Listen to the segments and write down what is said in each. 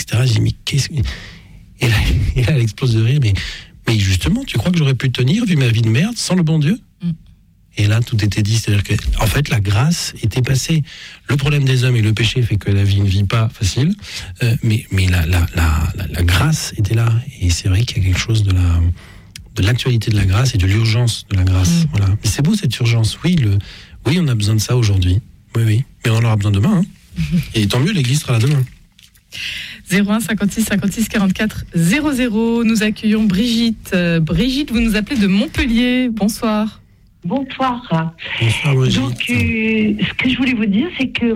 etc. Je dis, mais qu'est-ce que... Et là, elle explose de rire, mais justement, tu crois que j'aurais pu tenir, vu ma vie de merde, sans le bon Dieu ? Et là, tout était dit, c'est-à-dire que, en fait, la grâce était passée. Le problème des hommes et le péché fait que la vie ne vit pas facile, mais la grâce était là. Et c'est vrai qu'il y a quelque chose de l'actualité de la grâce et de l'urgence de la grâce. Voilà. Mais c'est beau cette urgence. Oui, on a besoin de ça aujourd'hui. Oui. Mais on en aura besoin demain. Et tant mieux, l'Église sera là demain. 01 56 56 44 00. Nous accueillons Brigitte. Brigitte, vous nous appelez de Montpellier. Bonsoir. Bonsoir. Bonsoir, Brigitte. Donc, ce que je voulais vous dire, c'est que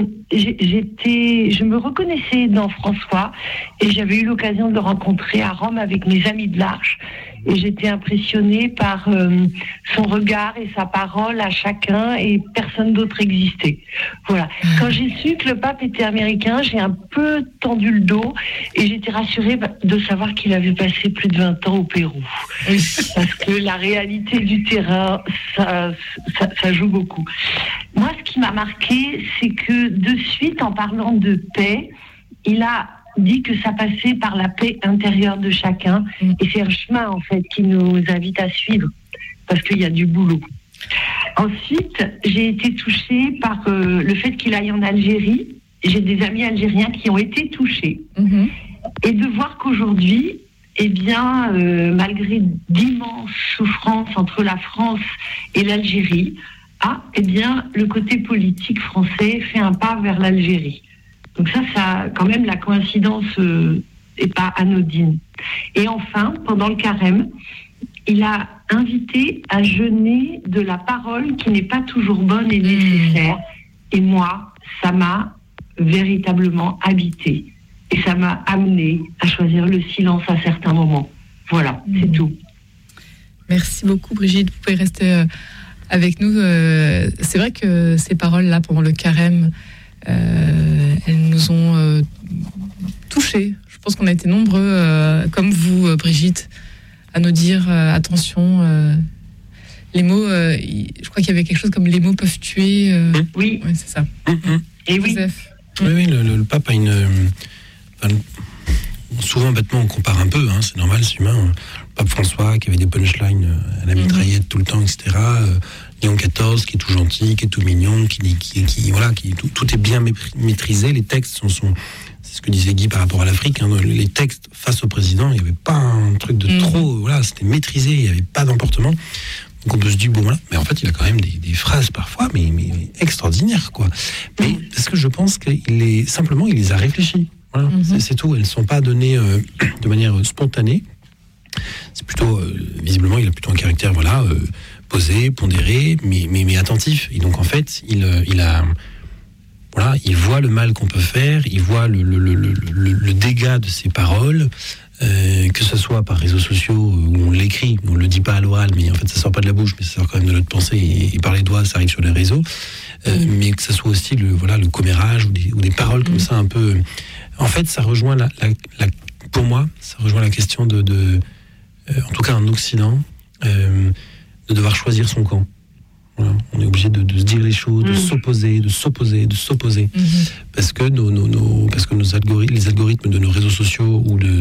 je me reconnaissais dans François et j'avais eu l'occasion de le rencontrer à Rome avec mes amis de l'Arche. Et j'étais impressionnée par son regard et sa parole à chacun, et personne d'autre existait. Voilà. Quand j'ai su que le pape était américain, j'ai un peu tendu le dos et j'étais rassurée de savoir qu'il avait passé plus de 20 ans au Pérou. Parce que la réalité du terrain, ça joue beaucoup. Moi, ce qui m'a marqué, c'est que de suite, en parlant de paix, il a dit que ça passait par la paix intérieure de chacun, et c'est un chemin en fait qui nous invite à suivre parce qu'il y a du boulot. Ensuite, j'ai été touchée par le fait qu'il aille en Algérie. J'ai des amis algériens qui ont été touchés, et de voir qu'aujourd'hui, malgré d'immenses souffrances entre la France et l'Algérie, le côté politique français fait un pas vers l'Algérie. Donc ça, quand même, la coïncidence n'est pas anodine. Et enfin, pendant le carême, il a invité à jeûner de la parole qui n'est pas toujours bonne et nécessaire. Et moi, ça m'a véritablement habité. Et ça m'a amené à choisir le silence à certains moments. Voilà, c'est tout. Merci beaucoup, Brigitte. Vous pouvez rester avec nous. C'est vrai que ces paroles-là, pendant le carême, elles nous ont touchés. Je pense qu'on a été nombreux, comme vous, Brigitte, à nous dire attention, les mots, je crois qu'il y avait quelque chose comme les mots peuvent tuer. Oui, c'est ça. Et oui. Joseph. Oui, le pape a souvent, bêtement, on compare un peu, c'est normal, c'est humain. Le pape François, qui avait des punchlines à la mitraillette tout le temps, etc. Léon XIV, qui est tout gentil, qui est tout mignon, tout est bien maîtrisé. Les textes sont c'est ce que disait Guy par rapport à l'Afrique. Les textes face au président, il n'y avait pas un truc de trop. Voilà, c'était maîtrisé, il n'y avait pas d'emportement. Donc on peut se dire mais en fait il a quand même des phrases parfois, mais extraordinaires, quoi. Mais parce que je pense qu'il les a réfléchies. Voilà, c'est tout. Elles ne sont pas données de manière spontanée. C'est plutôt visiblement il a plutôt un caractère posé, pondéré, mais attentif. Et donc en fait, il voit le mal qu'on peut faire, il voit le dégât de ses paroles, que ce soit par réseaux sociaux où on l'écrit, on le dit pas à l'oral, mais en fait ça sort pas de la bouche, mais ça sort quand même de notre pensée, et par les doigts ça arrive sur les réseaux. Mais que ce soit aussi le commérage ou des paroles comme ça un peu. En fait, ça rejoint pour moi, ça rejoint la question de en tout cas en Occident, de devoir choisir son camp. Voilà. On est obligé de se dire les choses, de s'opposer. Parce que les algorithmes de nos réseaux sociaux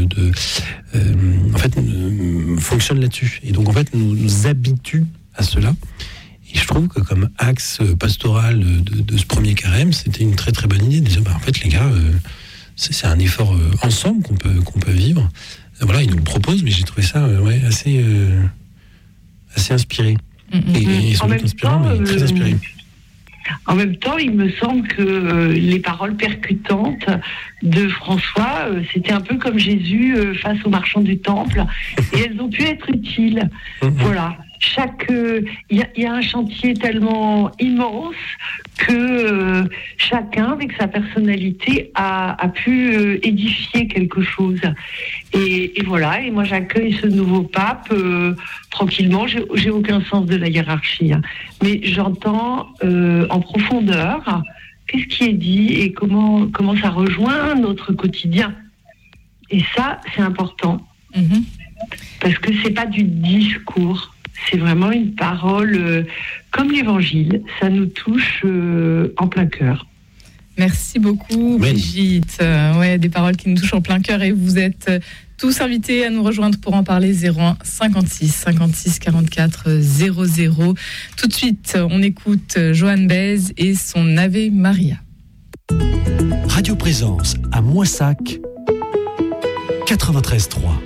fonctionnent là-dessus. Et donc en fait nous habituent à cela. Et je trouve que comme axe pastoral de ce premier carême, c'était une très très bonne idée de dire en fait les gars, c'est un effort ensemble qu'on peut vivre. Voilà, ils nous le proposent, mais j'ai trouvé ça assez inspiré. Et sans doute inspirant, mais très inspiré. En même temps, il me semble que les paroles percutantes de François, c'était un peu comme Jésus face aux marchands du temple, et elles ont pu être utiles. Voilà. Il y a un chantier tellement immense que chacun, avec sa personnalité, a pu édifier quelque chose. Et voilà, et moi j'accueille ce nouveau pape tranquillement. J'ai aucun sens de la hiérarchie, mais j'entends en profondeur qu'est-ce qui est dit et comment ça rejoint notre quotidien. Et ça, c'est important, parce que c'est pas du discours. C'est vraiment une parole comme l'évangile, ça nous touche en plein cœur. Merci beaucoup, Brigitte. Ouais, des paroles qui nous touchent en plein cœur et vous êtes tous invités à nous rejoindre pour en parler. 01 56 56 44 00. Tout de suite, on écoute Joan Baez et son Ave Maria. Radio Présence à Moissac 93.3.